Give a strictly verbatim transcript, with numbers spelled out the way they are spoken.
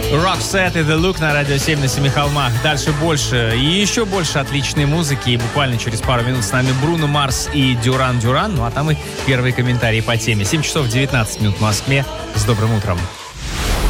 Roxette и The Look на Радио семь на Семи холмах. Дальше больше и еще больше отличной музыки. И буквально через пару минут с нами Бруно Марс и Дюран Дюран. Ну а там и первые комментарии по теме. семь часов девятнадцать минут в Москве. С добрым утром.